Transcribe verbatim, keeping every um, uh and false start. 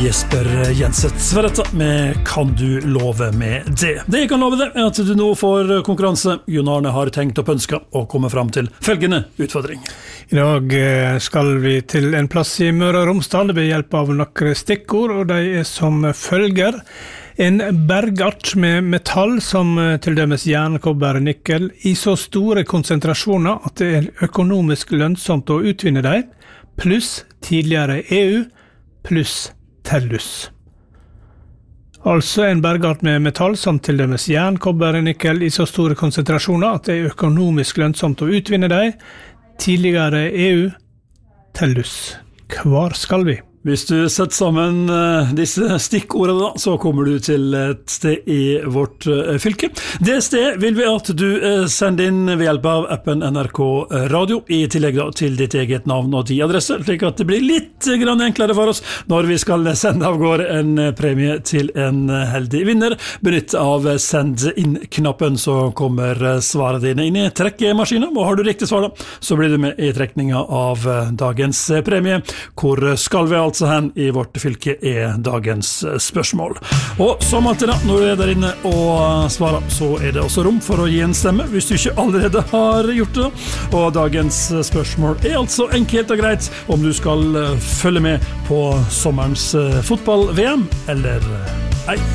Jesper Jenseth Sverretta med Kan du love med det? Det jeg kan love deg er at du nå får konkurranse. Jon Arne har tenkt og pønska å komme fram til følgende utfordring. I dag skal vi til en plass i Møre og Romsdal ved hjelp av noen stikkord, og de er som følger. En bergart med metall som til dømes jern, kobber, nikkel, i så store konsentrasjoner at det er økonomisk lønnsomt å utvinne dem, pluss tidligere E U, pluss tellus. Altså en bergart med metall som til dømes jern, kobber, nikkel, i så store konsentrasjoner at det er økonomisk lønnsomt å utvinne dem, tidligere E U, tellus. Hvor skal vi? Hvis du setter sammen disse stikkordene da, så kommer du til et sted i vårt fylke. Det stedet vil vi at du sender inn ved hjelp av appen N R K Radio, i tillegg da til ditt eget navn og din adresse, slik at det blir litt grann enklere for oss når vi skal sende av gårde en premie til en heldig vinner. Benytt av send inn-knappen, så kommer svaret dine inn i trekkemaskinen, og har du riktig svar da, så blir du med i trekningen av dagens premie. Hvor skal vi altså altså hen i vårt fylke er dagens spørsmål. Og som alltid da, når du er der inne og svarer, så er det også rom for å gi en stemme, hvis du ikke allerede har gjort det. Og dagens spørsmål er altså enkelt og greit om du skal følge med på sommerens fotball-V M eller ei.